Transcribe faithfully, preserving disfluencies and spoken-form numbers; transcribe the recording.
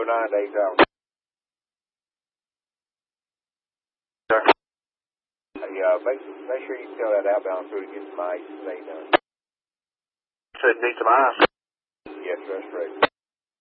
nine to eight thousand. Sir. Yeah, make, make sure you tell that outbound crew to get some ice and stay done. Said need some ice. Yes, that's right.